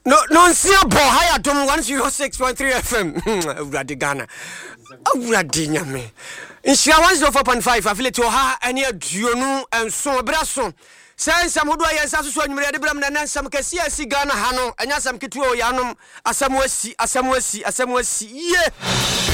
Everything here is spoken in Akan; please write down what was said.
No see a boy higher to 106.3 FM. Ghana. Awurade me. In Shia 104.5 affiliate to her and your Juno and so brasso. Say some who do I answer so you read the Bram and some Cassia Ghana Hano and some Kitu Yanum, a some Wessi, yeah.